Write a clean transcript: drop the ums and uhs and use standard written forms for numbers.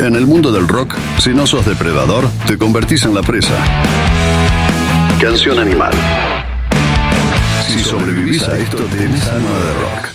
En el mundo del rock, si no sos depredador, te convertís en la presa. Canción animal. Si sobrevivís a esto, tenés alma de rock.